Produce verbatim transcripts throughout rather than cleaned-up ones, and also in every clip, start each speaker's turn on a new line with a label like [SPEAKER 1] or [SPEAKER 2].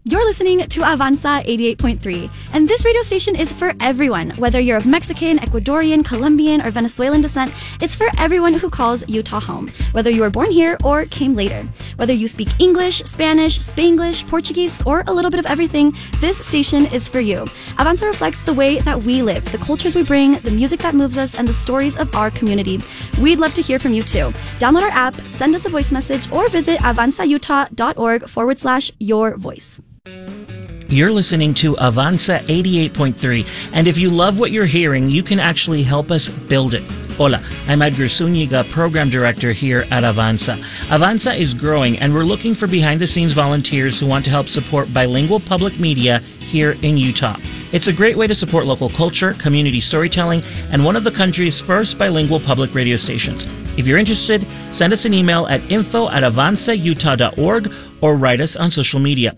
[SPEAKER 1] You're listening to Avanza eighty-eight point three, and this radio station is for everyone. Whether you're of Mexican, Ecuadorian, Colombian, or Venezuelan descent, it's for everyone who calls Utah home. Whether you were born here or came later. Whether you speak English, Spanish, Spanglish, Portuguese, or a little bit of everything, this station is for you. Avanza reflects the way that we live, the cultures we bring, the music that moves us, and the stories of our community. We'd love to hear from you too. Download our app, send us a voice message, or visit avanzautah.org forward slash your voice.
[SPEAKER 2] You're listening to Avanza eighty-eight point three, and if you love what you're hearing, you can actually help us build it. Hola, I'm Edgar Zúñiga, Program Director here at Avanza. Avanza is growing, and we're looking for behind-the-scenes volunteers who want to help support bilingual public media here in Utah. It's a great way to support local culture, community storytelling, and one of the country's first bilingual public radio stations. If you're interested, send us an email at info at avanzautah dot org or write us on social media.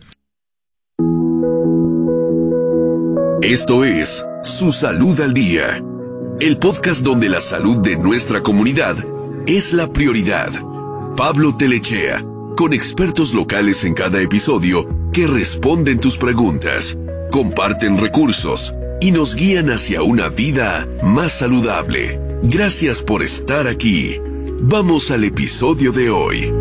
[SPEAKER 3] Esto es Su Salud al Día, el podcast donde la salud de nuestra comunidad es la prioridad. Pablo Telechea, con expertos locales en cada episodio que responden tus preguntas, comparten recursos y nos guían hacia una vida más saludable. Gracias por estar aquí. Vamos al episodio de hoy.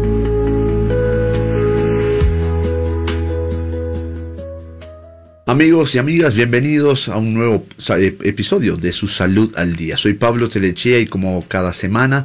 [SPEAKER 4] Amigos y amigas, bienvenidos a un nuevo episodio de Su Salud al Día. Soy Pablo Telechea y como cada semana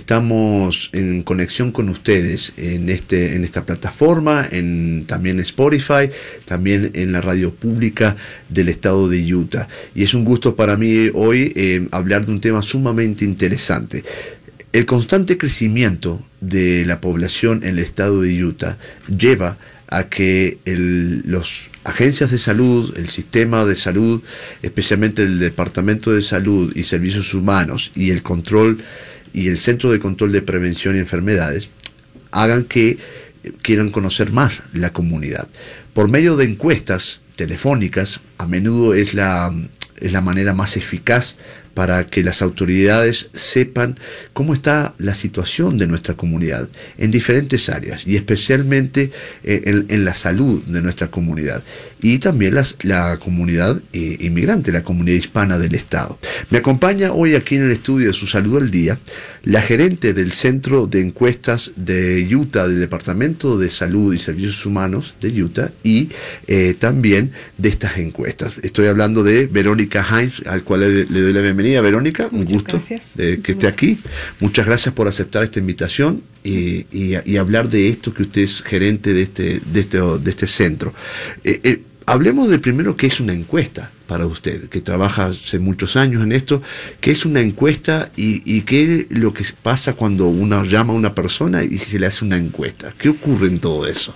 [SPEAKER 4] estamos en conexión con ustedes en, este, en esta plataforma, en, también en Spotify, también en la radio pública del estado de Utah. Y es un gusto para mí hoy eh, hablar de un tema sumamente interesante. El constante crecimiento de la población en el estado de Utah lleva a que el, los agencias de salud, el sistema de salud, especialmente el Departamento de Salud y Servicios Humanos y el control y el Centro de Control de Prevención y Enfermedades hagan que quieran conocer más la comunidad. Por medio de encuestas telefónicas, a menudo es la, es la manera más eficaz para que las autoridades sepan cómo está la situación de nuestra comunidad en diferentes áreas y especialmente eh, en, en la salud de nuestra comunidad y también las, la comunidad eh, inmigrante, la comunidad hispana del estado. Me acompaña hoy aquí en el estudio de Su Salud al Día la gerente del Centro de Encuestas de Utah, del Departamento de Salud y Servicios Humanos de Utah y eh, también de estas encuestas. Estoy hablando de Verónica Hines, al cual le, le doy la bienvenida. Verónica, un
[SPEAKER 5] Muchas
[SPEAKER 4] gusto
[SPEAKER 5] gracias.
[SPEAKER 4] eh, que esté aquí. Muchas gracias por aceptar esta invitación y, y, y hablar de esto, que usted es gerente de este, de este, de este centro. Eh, eh, hablemos de primero qué es una encuesta para usted, que trabaja hace muchos años en esto. ¿Qué es una encuesta y, y qué es lo que pasa cuando uno llama a una persona y se le hace una encuesta? ¿Qué ocurre en todo eso?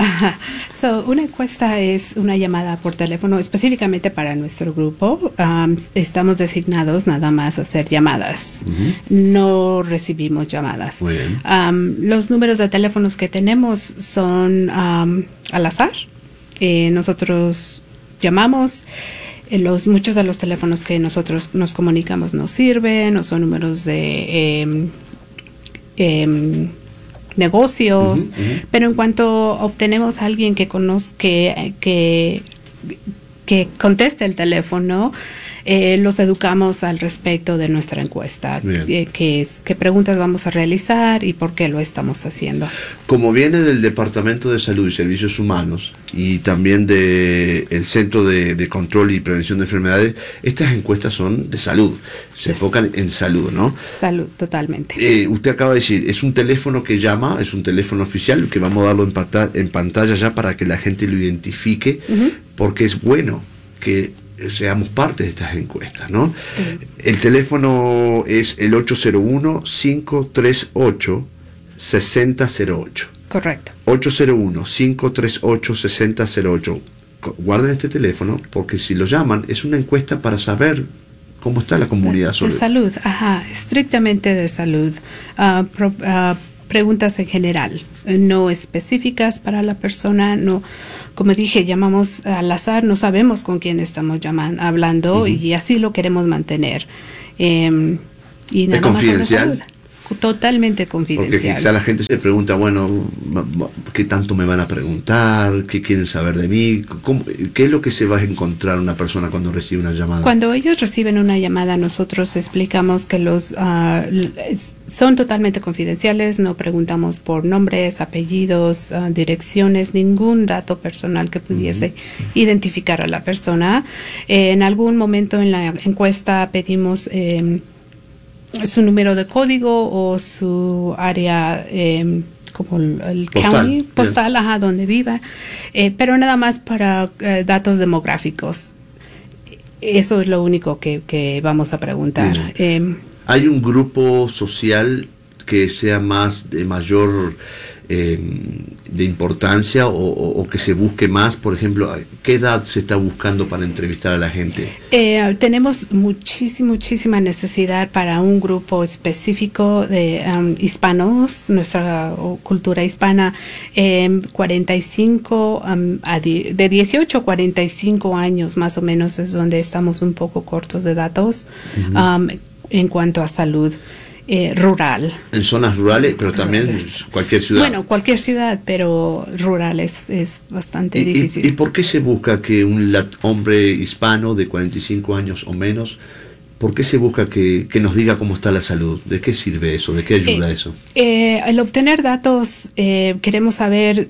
[SPEAKER 5] So, una encuesta es una llamada por teléfono específicamente para nuestro grupo. Um, estamos designados nada más a hacer llamadas. Uh-huh. No recibimos llamadas.
[SPEAKER 4] Muy bien.
[SPEAKER 5] Um, los números de teléfonos que tenemos son um, al azar. Eh, nosotros llamamos. Los, muchos de los teléfonos que nosotros nos comunicamos no sirven, o son números de eh, eh, negocios, uh-huh, uh-huh. Pero en cuanto obtenemos a alguien que conozca, que, que, que conteste el teléfono, eh, los educamos al respecto de nuestra encuesta, eh, que es qué preguntas vamos a realizar y por qué lo estamos haciendo.
[SPEAKER 4] Como viene del Departamento de Salud y Servicios Humanos y también del Centro de, de Control y Prevención de Enfermedades, estas encuestas son de salud, se es, enfocan en salud, ¿no?
[SPEAKER 5] Salud, totalmente.
[SPEAKER 4] Eh, usted acaba de decir, es un teléfono que llama, es un teléfono oficial, que vamos a darlo en, panta- en pantalla ya para que la gente lo identifique, uh-huh. Porque es bueno que seamos parte de estas encuestas, ¿no? Uh-huh. El teléfono es el ocho cero uno, cinco tres ocho, seis cero cero ocho.
[SPEAKER 5] Correcto.
[SPEAKER 4] ocho cero uno, cinco tres ocho, seis cero cero ocho. Guarden este teléfono porque si lo llaman es una encuesta para saber cómo está la comunidad.
[SPEAKER 5] De, de salud, ajá, estrictamente de salud. Uh, pro, uh, preguntas en general, no específicas para la persona, no, como dije, llamamos al azar, no sabemos con quién estamos llamando, hablando, uh-huh. Y así lo queremos mantener. Eh, y nada
[SPEAKER 4] ¿Es confidencial?
[SPEAKER 5] Más totalmente
[SPEAKER 4] Porque
[SPEAKER 5] confidencial.
[SPEAKER 4] quizá la gente se pregunta, bueno, ¿qué tanto me van a preguntar? ¿Qué quieren saber de mí? ¿Cómo, ¿Qué es lo que se va a encontrar una persona cuando recibe una llamada?
[SPEAKER 5] Cuando ellos reciben una llamada, nosotros explicamos que los uh, son totalmente confidenciales, no preguntamos por nombres, apellidos, uh, direcciones, ningún dato personal que pudiese uh-huh. identificar a la persona. Eh, en algún momento en la encuesta pedimos eh, su número de código o su área, eh, como el, el
[SPEAKER 4] postal,
[SPEAKER 5] county, postal, ajá, donde viva, eh, pero nada más para eh, datos demográficos. Eso es lo único que, que vamos a preguntar. Eh,
[SPEAKER 4] ¿Hay un grupo social que sea más de mayor eh, de importancia o, o, o que se busque más? Por ejemplo, ¿qué edad se está buscando para entrevistar a la gente?
[SPEAKER 5] Eh, tenemos muchísima, muchísima necesidad para un grupo específico de um, hispanos, nuestra uh, cultura hispana, eh, cuarenta y cinco, um, a di- de dieciocho a cuarenta y cinco años más o menos es donde estamos un poco cortos de datos uh-huh. um, en cuanto a salud. Eh, rural.
[SPEAKER 4] En zonas rurales, pero también en cualquier ciudad.
[SPEAKER 5] Bueno, cualquier ciudad, pero rural es, es bastante
[SPEAKER 4] ¿Y,
[SPEAKER 5] difícil.
[SPEAKER 4] Y, ¿Y por qué se busca que un lat- hombre hispano de cuarenta y cinco años o menos, por qué se busca que, que nos diga cómo está la salud? ¿De qué sirve eso? ¿De qué ayuda
[SPEAKER 5] eh,
[SPEAKER 4] eso?
[SPEAKER 5] Eh, al obtener datos, eh, queremos saber...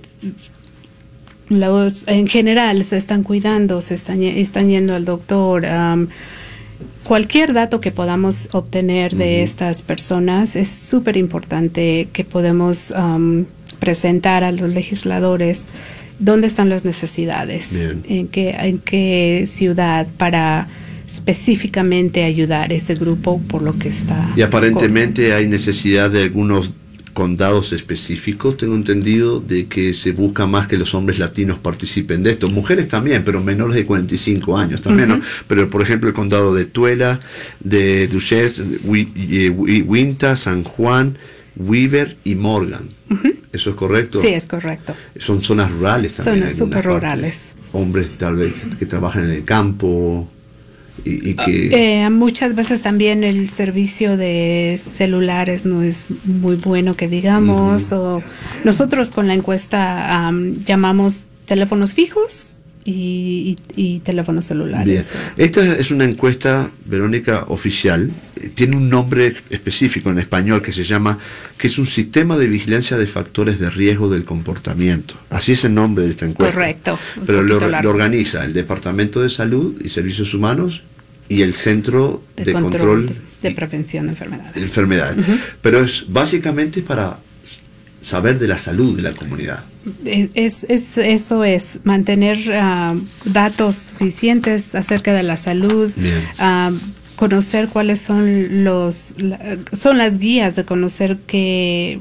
[SPEAKER 5] Los, en general se están cuidando, se están, están yendo al doctor. Um, Cualquier dato que podamos obtener de uh-huh. estas personas es súper importante que podemos um, presentar a los legisladores dónde están las necesidades, en qué, en qué ciudad para específicamente ayudar a ese grupo por lo que está.
[SPEAKER 4] Y aparentemente
[SPEAKER 5] corto.
[SPEAKER 4] Hay necesidad de algunos condados específicos, tengo entendido, de que se busca más que los hombres latinos participen de esto. Mujeres también, pero menores de cuarenta y cinco años también, uh-huh. ¿no? Pero por ejemplo el condado de Tuela, de Dutchess, Uintah, San Juan, Weaver y Morgan. Uh-huh. ¿Eso es correcto?
[SPEAKER 5] Sí, es correcto.
[SPEAKER 4] Son zonas rurales también.
[SPEAKER 5] Zonas súper rurales.
[SPEAKER 4] Hombres tal vez que trabajan en el campo. Y, y que
[SPEAKER 5] eh, muchas veces también el servicio de celulares no es muy bueno que digamos, uh-huh. o nosotros con la encuesta um, llamamos teléfonos fijos y, y, y teléfonos celulares.
[SPEAKER 4] Bien. Esta es una encuesta, Verónica, oficial, tiene un nombre específico en español que se llama, que es un sistema de vigilancia de factores de riesgo del comportamiento. Así es el nombre de esta encuesta.
[SPEAKER 5] Correcto.
[SPEAKER 4] Pero lo, lo organiza el Departamento de Salud y Servicios Humanos y el Centro de, de Control,
[SPEAKER 5] Control de, de Prevención de Enfermedades.
[SPEAKER 4] enfermedades. Uh-huh. Pero es básicamente para saber de la salud de la comunidad.
[SPEAKER 5] Es, es, eso es, mantener uh, datos suficientes acerca de la salud, uh, conocer cuáles son los la, son las guías de conocer que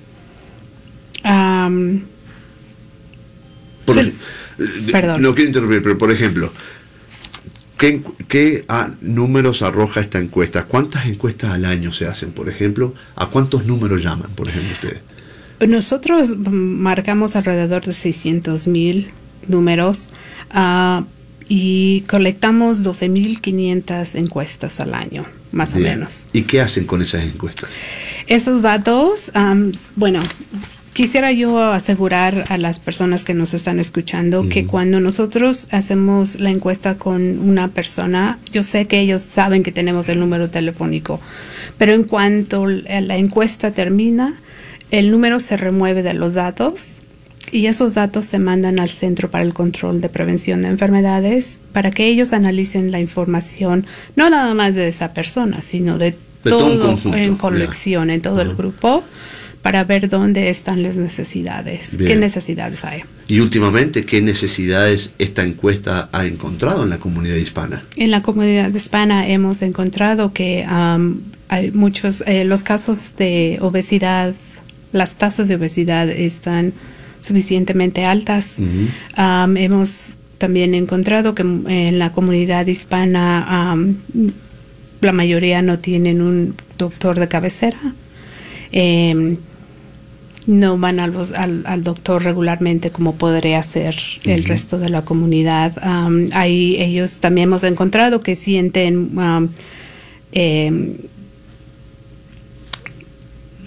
[SPEAKER 5] um,
[SPEAKER 4] por,
[SPEAKER 5] sí, perdón.
[SPEAKER 4] No quiero interrumpir, pero por ejemplo, ¿qué, qué ah, números arroja esta encuesta? ¿Cuántas encuestas al año se hacen, por ejemplo? ¿A cuántos números llaman, por ejemplo, ustedes?
[SPEAKER 5] Nosotros marcamos alrededor de seiscientos mil números uh, y colectamos doce mil quinientas encuestas al año, más
[SPEAKER 4] Bien.
[SPEAKER 5] o menos.
[SPEAKER 4] ¿Y qué hacen con esas encuestas?
[SPEAKER 5] Esos datos, um, bueno, quisiera yo asegurar a las personas que nos están escuchando uh-huh. que cuando nosotros hacemos la encuesta con una persona, yo sé que ellos saben que tenemos el número telefónico, pero en cuanto la encuesta termina, el número se remueve de los datos y esos datos se mandan al Centro para el Control de Prevención de Enfermedades para que ellos analicen la información, no nada más de esa persona, sino de, de todo, todo en colección, yeah. en todo uh-huh. el grupo, para ver dónde están las necesidades, Bien. qué necesidades hay.
[SPEAKER 4] Y últimamente, ¿qué necesidades esta encuesta ha encontrado en la comunidad hispana?
[SPEAKER 5] En la comunidad hispana hemos encontrado que um, hay muchos, eh, los casos de obesidad, las tasas de obesidad están suficientemente altas. Uh-huh. Um, hemos también encontrado que en la comunidad hispana um, la mayoría no tienen un doctor de cabecera. Eh, no van a los, al, al doctor regularmente como podría ser uh-huh. el resto de la comunidad. Um, ahí ellos también hemos encontrado que sienten... Um, eh,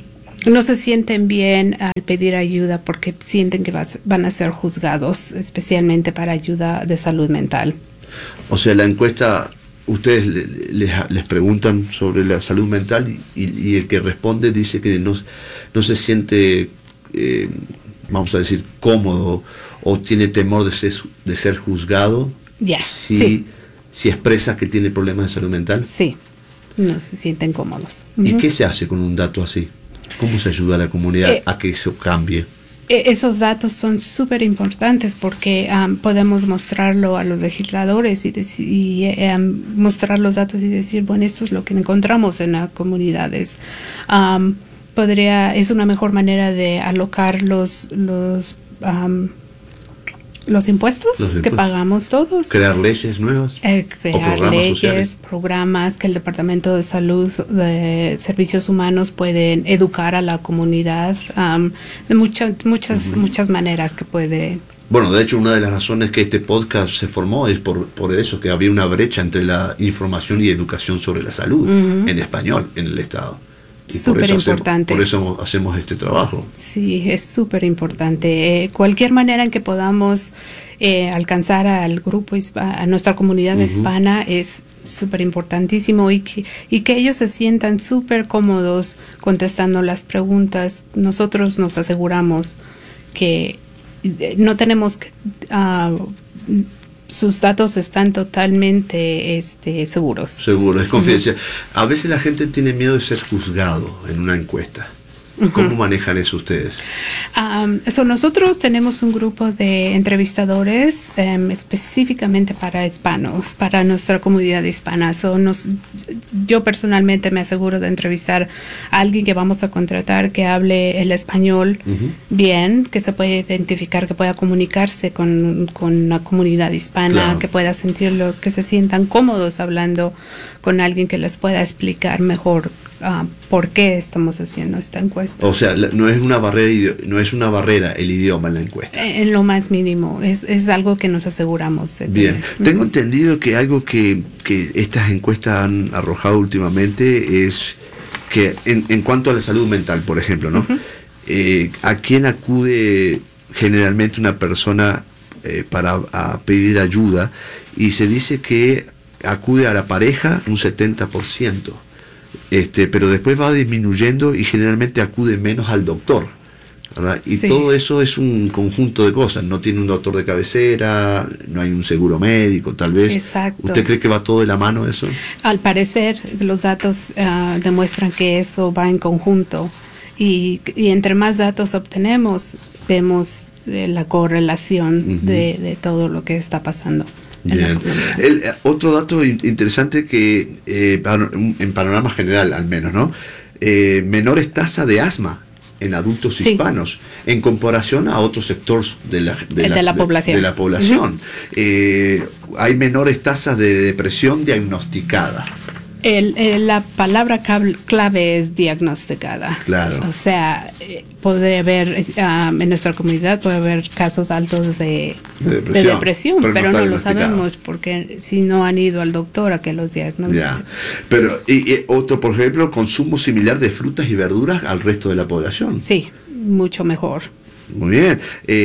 [SPEAKER 5] no se sienten bien al pedir ayuda porque sienten que vas, van a ser juzgados, especialmente para ayuda de salud mental.
[SPEAKER 4] O sea, la encuesta, ustedes les, les, les preguntan sobre la salud mental y, y el que responde dice que no, no se siente, eh, vamos a decir, cómodo o tiene temor de ser, de ser juzgado
[SPEAKER 5] Yes,
[SPEAKER 4] si,
[SPEAKER 5] sí.
[SPEAKER 4] si expresa que tiene problemas de salud mental.
[SPEAKER 5] Sí, no se sienten cómodos.
[SPEAKER 4] ¿Y
[SPEAKER 5] Uh-huh.
[SPEAKER 4] qué se hace con un dato así? ¿Cómo se ayuda a la comunidad
[SPEAKER 5] eh,
[SPEAKER 4] a que eso cambie?
[SPEAKER 5] Esos datos son súper importantes porque um, podemos mostrarlo a los legisladores y, dec- y um, mostrar los datos y decir, bueno, esto es lo que encontramos en las comunidades. Um, podría, es una mejor manera de alocar los, los, um, los impuestos
[SPEAKER 4] Los
[SPEAKER 5] que
[SPEAKER 4] impuestos.
[SPEAKER 5] pagamos todos.
[SPEAKER 4] ¿Crear leyes nuevas?
[SPEAKER 5] Eh,
[SPEAKER 4] ¿O
[SPEAKER 5] crear
[SPEAKER 4] programas
[SPEAKER 5] leyes,
[SPEAKER 4] sociales?
[SPEAKER 5] programas que el Departamento de Salud de Servicios Humanos pueden educar a la comunidad um, de muchas muchas
[SPEAKER 4] Uh-huh.
[SPEAKER 5] muchas maneras que puede.
[SPEAKER 4] Bueno, de hecho, una de las razones que este podcast se formó es por, por eso, que había una brecha entre la información y educación sobre la salud
[SPEAKER 5] Uh-huh.
[SPEAKER 4] en español en el Estado. Y
[SPEAKER 5] Súper
[SPEAKER 4] por eso hacemos-
[SPEAKER 5] importante.
[SPEAKER 4] por eso hacemos este trabajo.
[SPEAKER 5] Sí, es súper importante. Eh, cualquier manera en que podamos eh, alcanzar al grupo hispa- a nuestra comunidad
[SPEAKER 4] Ujú.
[SPEAKER 5] hispana es súper importantísimo y que, y que ellos se sientan súper cómodos contestando las preguntas. Nosotros nos aseguramos que eh, no tenemos que, ah, sus datos están totalmente este, seguros.
[SPEAKER 4] Seguro, es confidencial. A veces la gente tiene miedo de ser juzgado en una encuesta. ¿Cómo manejan eso ustedes?
[SPEAKER 5] Um, so nosotros tenemos un grupo de entrevistadores um, específicamente para hispanos, para nuestra comunidad hispana. So nos, yo personalmente me aseguro de entrevistar a alguien que vamos a contratar que hable el español
[SPEAKER 4] Ujú.
[SPEAKER 5] bien, que se pueda identificar, que pueda comunicarse con, con la comunidad hispana,
[SPEAKER 4] Claro.
[SPEAKER 5] que pueda sentirlos, que se sientan cómodos hablando con alguien que les pueda explicar mejor uh, por qué estamos haciendo esta encuesta.
[SPEAKER 4] O sea, la- no es una barrera, idi- no es una barrera el idioma en la encuesta.
[SPEAKER 5] En lo más mínimo, es, es algo que nos aseguramos de
[SPEAKER 4] Bien,
[SPEAKER 5] tener.
[SPEAKER 4] tengo entendido que algo que, que estas encuestas han arrojado últimamente es que en, en cuanto a la salud mental, por ejemplo, ¿no? Eh, ¿a quién acude generalmente una persona eh, para a pedir ayuda? Y se dice que acude a la pareja un setenta por ciento, este, pero después va disminuyendo y generalmente acude menos al doctor, ¿verdad? Y
[SPEAKER 5] Sí.
[SPEAKER 4] todo eso es un conjunto de cosas. No tiene un doctor de cabecera, no hay un seguro médico, tal vez.
[SPEAKER 5] Exacto.
[SPEAKER 4] ¿Usted cree que va todo de la mano eso?
[SPEAKER 5] Al parecer, los datos ah, demuestran que eso va en conjunto y, y entre más datos obtenemos, vemos eh, la correlación
[SPEAKER 4] Ujú.
[SPEAKER 5] de, de todo lo que está pasando en la
[SPEAKER 4] Bien.
[SPEAKER 5] comunidad.
[SPEAKER 4] El, eh, otro dato in- interesante que eh, pano- en panorama general al menos, ¿no? Eh, menores tasas de asma en adultos
[SPEAKER 5] Sí.
[SPEAKER 4] hispanos en comparación a otros sectores de la,
[SPEAKER 5] Eh, de la población.
[SPEAKER 4] de la población. Eh, hay menores tasas de depresión diagnosticada.
[SPEAKER 5] El, el- la palabra cab- clave es diagnosticada.
[SPEAKER 4] Claro.
[SPEAKER 5] O sea, eh, puede haber, eh, um, en nuestra comunidad puede haber casos altos de,
[SPEAKER 4] De
[SPEAKER 5] de
[SPEAKER 4] depresión,
[SPEAKER 5] depresión,
[SPEAKER 4] pero no
[SPEAKER 5] pero,
[SPEAKER 4] está
[SPEAKER 5] no lo
[SPEAKER 4] diagnosticado.
[SPEAKER 5] sabemos porque si no han ido al doctor a que los diagnostiquen.
[SPEAKER 4] Ya. Pero y, y otro, por ejemplo, consumo similar de frutas y verduras al resto de la población.
[SPEAKER 5] Sí, mucho mejor.
[SPEAKER 4] Muy bien.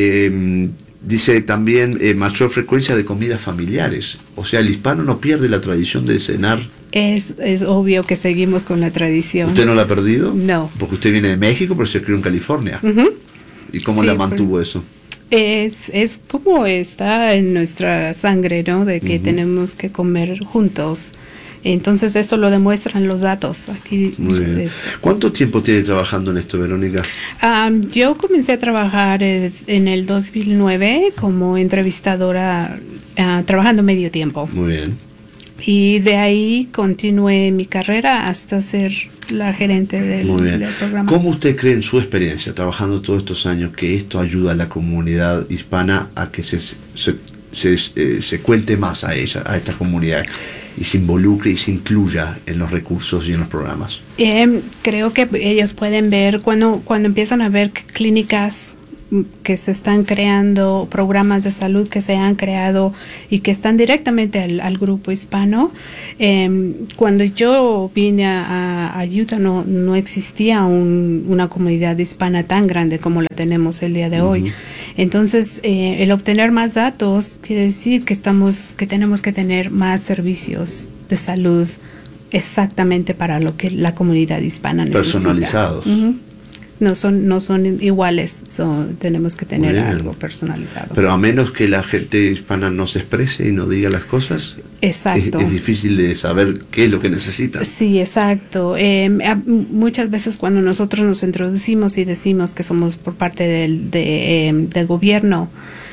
[SPEAKER 4] Eh, dice también eh, mayor frecuencia de comidas familiares. O sea, el hispano no pierde la tradición de cenar.
[SPEAKER 5] Es, es obvio que seguimos con la tradición.
[SPEAKER 4] ¿Usted no la ha perdido?
[SPEAKER 5] No.
[SPEAKER 4] Porque usted viene de México, pero se crió en California.
[SPEAKER 5] Ujú.
[SPEAKER 4] ¿Y cómo
[SPEAKER 5] Sí,
[SPEAKER 4] la mantuvo eso?
[SPEAKER 5] Es, es como está en nuestra sangre, ¿no? De que
[SPEAKER 4] Ujú.
[SPEAKER 5] tenemos que comer juntos. Entonces eso lo demuestran los datos. Aquí
[SPEAKER 4] Muy bien.
[SPEAKER 5] es-
[SPEAKER 4] ¿Cuánto tiempo tiene trabajando en esto, Verónica?
[SPEAKER 5] Am, yo comencé a trabajar eh, en el dos mil nueve como entrevistadora, ah, trabajando medio tiempo.
[SPEAKER 4] Muy bien.
[SPEAKER 5] Y de ahí continué mi carrera hasta ser la gerente del,
[SPEAKER 4] Muy bien.
[SPEAKER 5] del programa.
[SPEAKER 4] ¿Cómo usted cree en su experiencia, trabajando todos estos años, que esto ayuda a la comunidad hispana a que se, se, se, eh, se cuente más a ella, a esta comunidad, y se involucre y se incluya en los recursos y en los programas?
[SPEAKER 5] Eh, creo que ellos pueden ver cuando, cuando empiezan a ver que clínicas que se están creando, programas de salud que se han creado y que están directamente al, al grupo hispano. Eh, cuando yo vine a, a Utah no, no existía un, una comunidad hispana tan grande como la tenemos el día de uh-huh. hoy. Entonces, eh, el obtener más datos quiere decir que estamos, que tenemos que tener más servicios de salud exactamente para lo que la comunidad hispana necesita.
[SPEAKER 4] Personalizados.
[SPEAKER 5] Uh-huh. No son, no son iguales, son, tenemos que tener algo personalizado.
[SPEAKER 4] Pero a menos que la gente hispana no se exprese y no diga las cosas,
[SPEAKER 5] exacto.
[SPEAKER 4] Es, es difícil de saber qué es lo que necesita.
[SPEAKER 5] Sí, exacto. Eh, muchas veces cuando nosotros nos introducimos y decimos que somos por parte del, de, eh, del gobierno,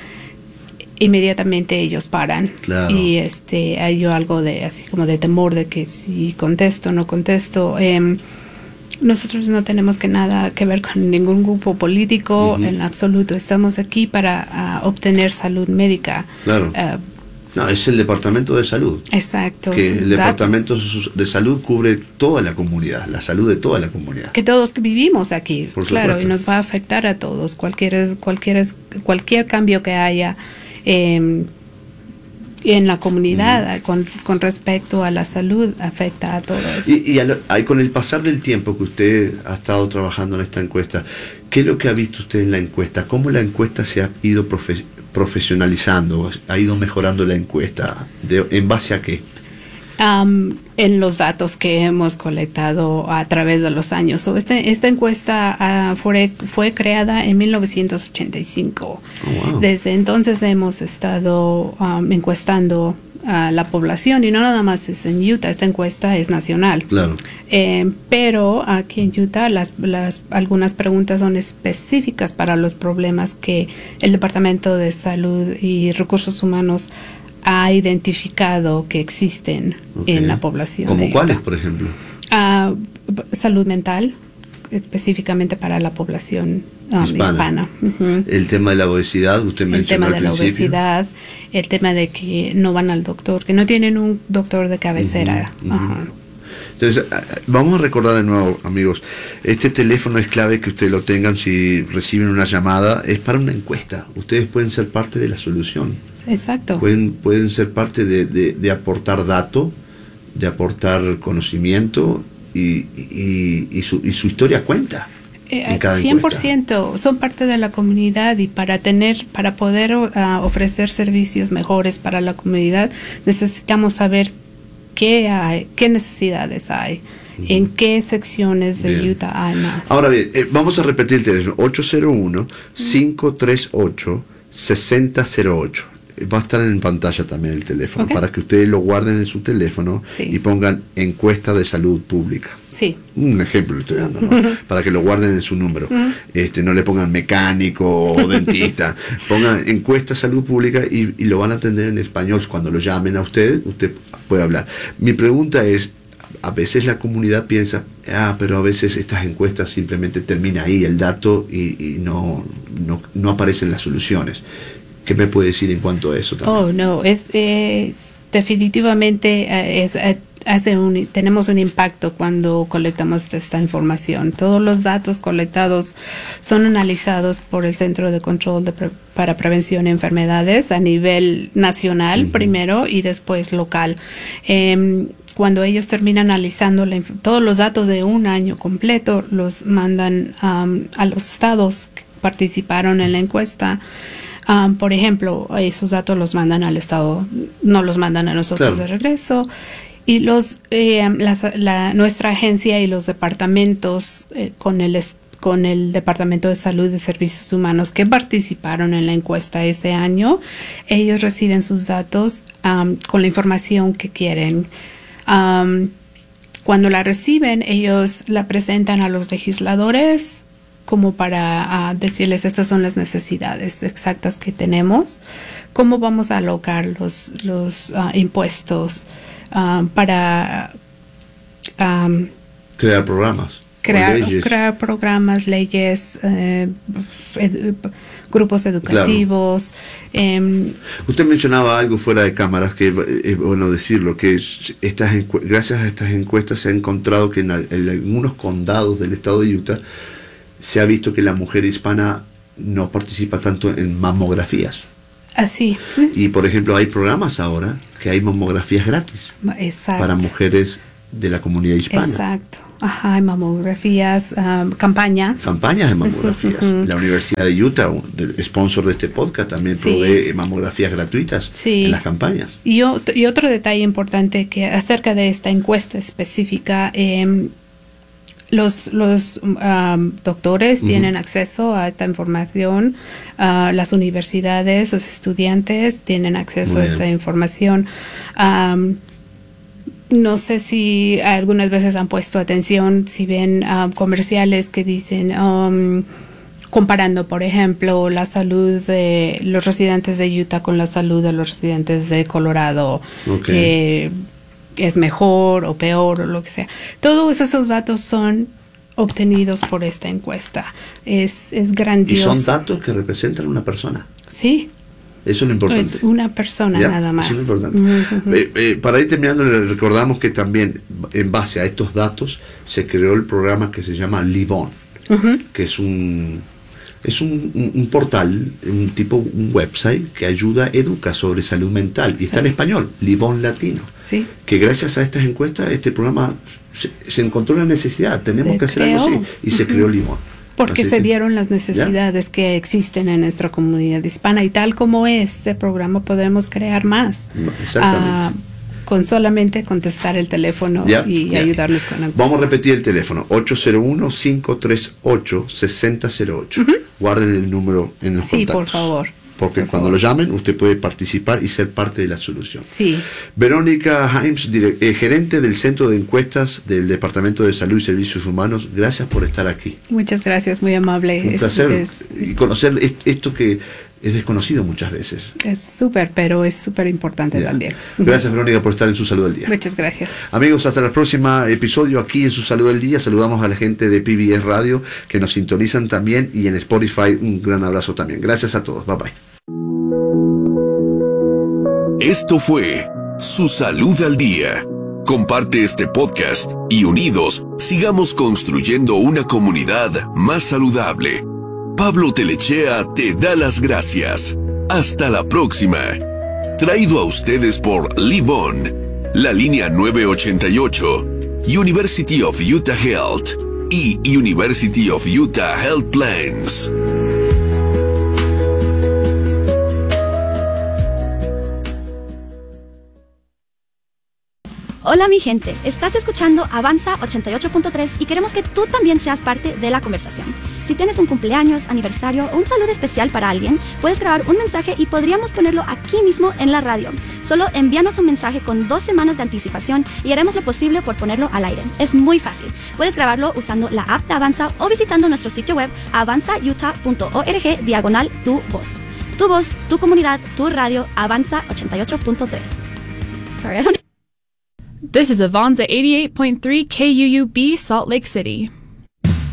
[SPEAKER 5] inmediatamente ellos paran.
[SPEAKER 4] Claro.
[SPEAKER 5] Y este hay algo de así como de temor de que si contesto o no contesto. Eh, Nosotros no tenemos que nada que ver con ningún grupo político uh-huh. en absoluto. Estamos aquí para uh, obtener salud médica.
[SPEAKER 4] Claro. Uh, no, es el Departamento de Salud.
[SPEAKER 5] Exacto.
[SPEAKER 4] Que el Departamento de Salud cubre toda la comunidad, la salud de toda la comunidad.
[SPEAKER 5] Que todos que vivimos aquí,
[SPEAKER 4] por
[SPEAKER 5] claro,
[SPEAKER 4] supuesto.
[SPEAKER 5] Y nos va a afectar a todos. Cualquier, cualquier, cualquier cambio que haya eh, en la comunidad uh-huh. con, con respecto a la salud afecta a todos.
[SPEAKER 4] Y, y, a lo, y con el pasar del tiempo que usted ha estado trabajando en esta encuesta, ¿qué es lo que ha visto usted en la encuesta? ¿Cómo la encuesta se ha ido profe, profesionalizando? ¿Ha ido mejorando la encuesta? De, ¿En base a qué?
[SPEAKER 5] Um, en los datos que hemos colectado a través de los años. So, este, esta encuesta uh, fue, fue creada en mil novecientos ochenta y cinco.
[SPEAKER 4] Oh, wow.
[SPEAKER 5] Desde entonces hemos estado um, encuestando a la población, y no nada más es en Utah, esta encuesta es nacional.
[SPEAKER 4] Claro.
[SPEAKER 5] Eh, pero aquí en Utah las, las, algunas preguntas son específicas para los problemas que el Departamento de Salud y Recursos Humanos ha identificado que existen okay. en la población.
[SPEAKER 4] ¿Como cuáles, por ejemplo?
[SPEAKER 5] Uh, salud mental, específicamente para la población um, hispana. hispana. Uh-huh.
[SPEAKER 4] El tema de la obesidad, usted mencionó al principio.
[SPEAKER 5] El tema de la obesidad, el tema de que no van al doctor, que no tienen un doctor de cabecera. Uh-huh. Uh-huh.
[SPEAKER 4] Entonces, vamos a recordar de nuevo, amigos, este teléfono es clave que ustedes lo tengan si reciben una llamada, es para una encuesta. Ustedes pueden ser parte de la solución.
[SPEAKER 5] Exacto.
[SPEAKER 4] Pueden, pueden ser parte de, de, de aportar datos, de aportar conocimiento y, y, y, su, y su historia cuenta.
[SPEAKER 5] Eh, cien por ciento son parte de la comunidad, y para tener, para poder uh, ofrecer servicios mejores para la comunidad necesitamos saber qué hay, qué necesidades hay, uh-huh. en qué secciones de bien. Utah hay más.
[SPEAKER 4] Ahora bien, eh, vamos a repetir el teléfono: ocho cero uno, cinco tres ocho, seis cero cero ocho. Va a estar en pantalla también el teléfono, okay. para que ustedes lo guarden en su teléfono, sí. y pongan encuesta de salud pública.
[SPEAKER 5] Sí.
[SPEAKER 4] Un ejemplo le estoy dando, ¿no? Uh-huh. Para que lo guarden en su número. Uh-huh. Este, no le pongan mecánico o dentista. Pongan encuesta de salud pública y, y lo van a atender en español. Cuando lo llamen a usted, usted puede hablar. Mi pregunta es, a veces la comunidad piensa, ah, pero a veces estas encuestas simplemente termina ahí el dato y, y no, no, no aparecen las soluciones. ¿Qué me puede decir en cuanto a eso también?
[SPEAKER 5] Oh, no, es, es definitivamente es, hace un, tenemos un impacto cuando colectamos esta información. Todos los datos colectados son analizados por el Centro de Control de Pre- para Prevención de Enfermedades a nivel nacional, uh-huh. primero, y después local. Eh, Cuando ellos terminan analizando la, todos los datos de un año completo, los mandan um, a los estados que participaron en la encuesta. Um, por ejemplo, esos datos los mandan al estado, no los mandan a nosotros, claro. de regreso. Y los eh, las, la, nuestra agencia y los departamentos eh, con el con el Departamento de Salud y Servicios Humanos que participaron en la encuesta ese año, ellos reciben sus datos um, con la información que quieren. Um, cuando la reciben, ellos la presentan a los legisladores como para uh, decirles estas son las necesidades exactas que tenemos, cómo vamos a alocar los, los uh, impuestos uh, para um,
[SPEAKER 4] crear programas.
[SPEAKER 5] Crear, crear programas, leyes, eh, edu, grupos educativos. Claro. Eh,
[SPEAKER 4] Usted mencionaba algo fuera de cámaras que es bueno decirlo, que es, estas encu- gracias a estas encuestas se ha encontrado que en, en algunos condados del estado de Utah se ha visto que la mujer hispana no participa tanto en mamografías.
[SPEAKER 5] Así.
[SPEAKER 4] Y por ejemplo, hay programas ahora que hay mamografías gratis.
[SPEAKER 5] Exacto.
[SPEAKER 4] Para mujeres de la comunidad hispana.
[SPEAKER 5] Exacto. Ajá, hay mamografías, um, campañas.
[SPEAKER 4] Campañas de mamografías. Uh-huh. La Universidad de Utah, el sponsor de este podcast, también sí. provee mamografías gratuitas
[SPEAKER 5] sí.
[SPEAKER 4] en las campañas.
[SPEAKER 5] Y, otro, y otro detalle importante que acerca de esta encuesta específica, eh, los, los um, doctores uh-huh. tienen acceso a esta información, uh, las universidades, los estudiantes tienen acceso a esta información. Um, No sé si algunas veces han puesto atención, si ven uh, comerciales que dicen, um, comparando, por ejemplo, la salud de los residentes de Utah con la salud de los residentes de Colorado.
[SPEAKER 4] Okay.
[SPEAKER 5] Eh, es mejor o peor o lo que sea. Todos esos datos son obtenidos por esta encuesta. Es, es grandioso.
[SPEAKER 4] Y son datos que representan a una persona.
[SPEAKER 5] Sí.
[SPEAKER 4] Eso es lo importante.
[SPEAKER 5] Es una persona
[SPEAKER 4] ¿Ya?
[SPEAKER 5] nada más.
[SPEAKER 4] Eso es lo importante. Uh-huh. eh, eh, para ir terminando, le recordamos que también en base a estos datos se creó el programa que se llama Live On, uh-huh. que es un es un, un, un portal, un tipo un website que ayuda, educa sobre salud mental y sí. está en español, Live On Latino.
[SPEAKER 5] Sí.
[SPEAKER 4] Que gracias a estas encuestas este programa se, se encontró una necesidad, tenemos
[SPEAKER 5] se
[SPEAKER 4] que hacer
[SPEAKER 5] creó.
[SPEAKER 4] algo así y uh-huh. se creó Live On.
[SPEAKER 5] Porque
[SPEAKER 4] Así
[SPEAKER 5] se
[SPEAKER 4] que,
[SPEAKER 5] vieron las necesidades ¿ya? que existen en nuestra comunidad hispana y tal como este programa podemos crear más.
[SPEAKER 4] Exactamente.
[SPEAKER 5] Uh, con solamente contestar el teléfono
[SPEAKER 4] ¿Ya?
[SPEAKER 5] y
[SPEAKER 4] ¿Ya?
[SPEAKER 5] ayudarnos con la
[SPEAKER 4] Vamos a repetir el teléfono, ocho cero uno, cinco tres ocho, seis cero cero ocho. Uh-huh. Guarden el número en los
[SPEAKER 5] sí,
[SPEAKER 4] contactos.
[SPEAKER 5] por favor.
[SPEAKER 4] Porque
[SPEAKER 5] por
[SPEAKER 4] cuando
[SPEAKER 5] favor.
[SPEAKER 4] lo llamen, usted puede participar y ser parte de la solución.
[SPEAKER 5] Sí.
[SPEAKER 4] Verónica Himes, direct, eh, gerente del Centro de Encuestas del Departamento de Salud y Servicios Humanos, gracias por estar aquí.
[SPEAKER 5] Muchas gracias, muy amable.
[SPEAKER 4] Fue un
[SPEAKER 5] es,
[SPEAKER 4] placer
[SPEAKER 5] es,
[SPEAKER 4] y conocer esto que es desconocido muchas veces.
[SPEAKER 5] Es súper, pero es súper importante también.
[SPEAKER 4] Gracias, Verónica, por estar en Su Salud del Día.
[SPEAKER 5] Muchas gracias.
[SPEAKER 4] Amigos, hasta el próximo episodio aquí en Su Salud del Día. Saludamos a la gente de P B S Radio que nos sintonizan también y en Spotify un gran abrazo también. Gracias a todos. Bye bye.
[SPEAKER 3] Esto fue Su Salud al Día. Comparte este podcast y unidos sigamos construyendo una comunidad más saludable. Pablo Telechea te da las gracias. Hasta la próxima. Traído a ustedes por Live On, la línea nueve ochenta y ocho, University of Utah Health y University of Utah Health Plans.
[SPEAKER 1] Hola mi gente, estás escuchando Avanza ochenta y ocho punto tres y queremos que tú también seas parte de la conversación. Si tienes un cumpleaños, aniversario o un saludo especial para alguien, puedes grabar un mensaje y podríamos ponerlo aquí mismo en la radio. Solo envíanos un mensaje con dos semanas de anticipación y haremos lo posible por ponerlo al aire. Es muy fácil. Puedes grabarlo usando la app de Avanza o visitando nuestro sitio web avanza utah punto org diagonal tu voz. Tu voz, tu comunidad, tu radio, Avanza ochenta y ocho punto tres. Sorry, I don't
[SPEAKER 6] This is Avanza eighty-eight point three K U U B, Salt Lake City.